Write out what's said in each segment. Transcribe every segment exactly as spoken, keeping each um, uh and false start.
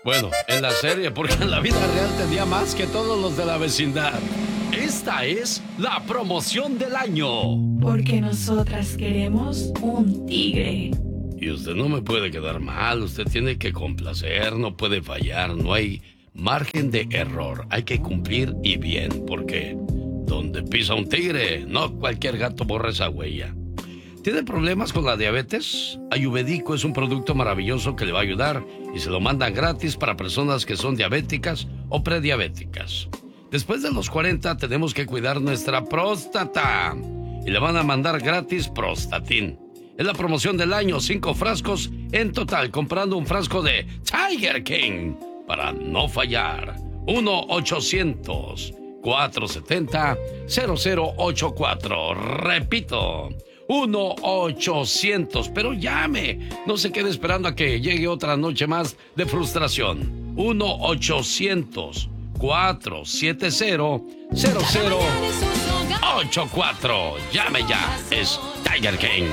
Bueno, en la serie, porque en la vida real tenía más que todos los de la vecindad. Esta es la promoción del año. Porque nosotras queremos un tigre. Y usted no me puede quedar mal, usted tiene que complacer, no puede fallar, no hay margen de error. Hay que cumplir y bien, porque donde pisa un tigre, no cualquier gato borra esa huella. ¿Tiene problemas con la diabetes? Ayurvédico es un producto maravilloso que le va a ayudar y se lo mandan gratis para personas que son diabéticas o prediabéticas. Después de los cuarenta tenemos que cuidar nuestra próstata y le van a mandar gratis Prostatin. Es la promoción del año, cinco frascos en total, comprando un frasco de Tiger King para no fallar. uno ochocientos, cuatrocientos setenta, cero cero ochenta y cuatro. Repito, uno ochocientos, pero llame. No se quede esperando a que llegue otra noche más de frustración. uno ochocientos, cuatrocientos setenta, cero cero ochenta y cuatro. Llame ya. Es Tiger King.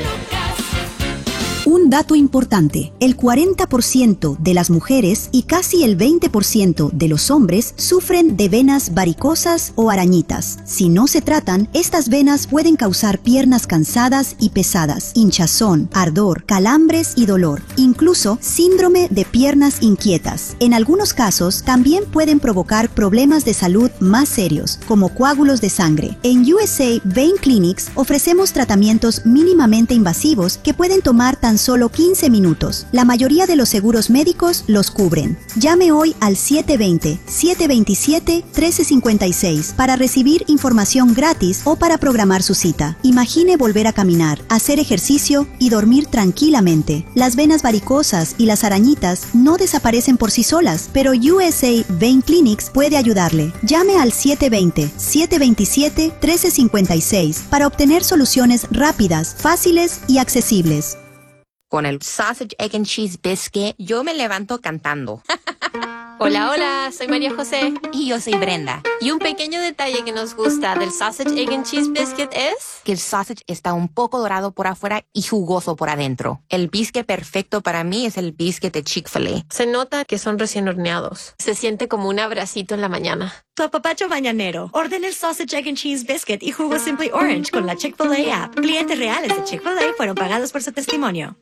Un dato importante, el cuarenta por ciento de las mujeres y casi el veinte por ciento de los hombres sufren de venas varicosas o arañitas. Si no se tratan, estas venas pueden causar piernas cansadas y pesadas, hinchazón, ardor, calambres y dolor, incluso síndrome de piernas inquietas. En algunos casos, también pueden provocar problemas de salud más serios, como coágulos de sangre. En U S A Vein Clinics ofrecemos tratamientos mínimamente invasivos que pueden tomar tan solo quince minutos. La mayoría de los seguros médicos los cubren. Llame hoy al siete dos cero, siete dos siete, uno tres cinco seis para recibir información gratis o para programar su cita. Imagine volver a caminar, hacer ejercicio y dormir tranquilamente. Las venas varicosas y las arañitas no desaparecen por sí solas, pero U S A Vein Clinics puede ayudarle. Llame al siete dos cero, siete dos siete, uno tres cinco seis para obtener soluciones rápidas, fáciles y accesibles. Con el Sausage, Egg and Cheese Biscuit, yo me levanto cantando. Hola, hola, soy María José. Y yo soy Brenda. Y un pequeño detalle que nos gusta del Sausage, Egg and Cheese Biscuit es que el sausage está un poco dorado por afuera y jugoso por adentro. El biscuit perfecto para mí es el biscuit de Chick-fil-A. Se nota que son recién horneados. Se siente como un abracito en la mañana. Tu apapacho mañanero. Ordena el Sausage, Egg and Cheese Biscuit y jugo Simply Orange con la Chick-fil-A app. Clientes reales de Chick-fil-A fueron pagados por su testimonio.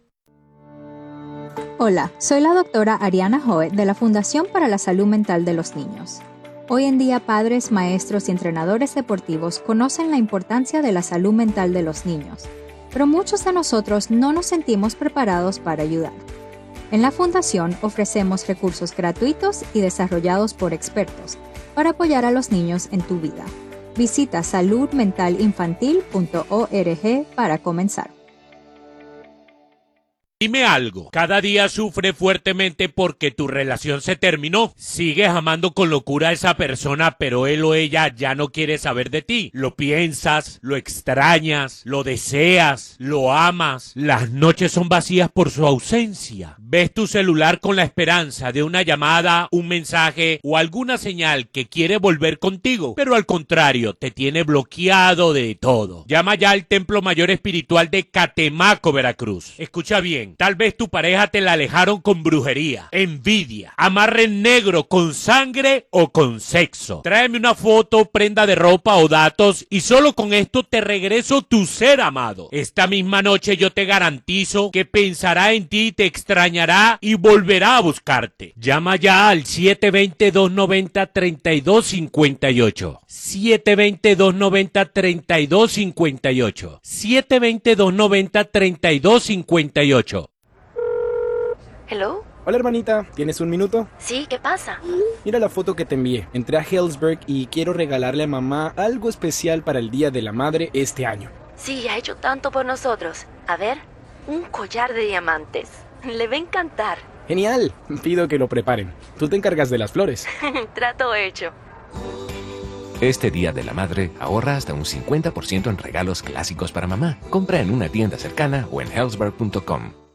Hola, soy la doctora Ariana Hoet de la Fundación para la Salud Mental de los Niños. Hoy en día, padres, maestros y entrenadores deportivos conocen la importancia de la salud mental de los niños, pero muchos de nosotros no nos sentimos preparados para ayudar. En la Fundación ofrecemos recursos gratuitos y desarrollados por expertos para apoyar a los niños en tu vida. Visita salud mental infantil punto org para comenzar. Dime algo, cada día sufres fuertemente porque tu relación se terminó. Sigues amando con locura a esa persona, pero él o ella ya no quiere saber de ti. Lo piensas, lo extrañas, lo deseas, lo amas. Las noches son vacías por su ausencia. Ves tu celular con la esperanza de una llamada, un mensaje o alguna señal que quiere volver contigo, pero al contrario, te tiene bloqueado de todo. Llama ya al Templo Mayor Espiritual de Catemaco, Veracruz. Escucha bien. Tal vez tu pareja te la alejaron con brujería, envidia, amarre negro, con sangre o con sexo. Tráeme una foto, prenda de ropa o datos y solo con esto te regreso tu ser amado. Esta misma noche yo te garantizo que pensará en ti, te extrañará y volverá a buscarte. Llama ya al siete dos cero, dos nueve cero, tres dos cinco ocho. siete dos cero, dos nueve cero, tres dos cinco ocho. siete dos cero, dos nueve cero, tres dos cinco ocho. ¿Hello? Hola hermanita, ¿tienes un minuto? Sí, ¿qué pasa? Mira la foto que te envié. Entré a Hillsburg y quiero regalarle a mamá algo especial para el Día de la Madre este año. Sí, ha hecho tanto por nosotros. A ver, un collar de diamantes. Le va a encantar. Genial, pido que lo preparen. Tú te encargas de las flores. Trato hecho. Este Día de la Madre, ahorra hasta un cincuenta por ciento en regalos clásicos para mamá. Compra en una tienda cercana o en hillsburg punto com.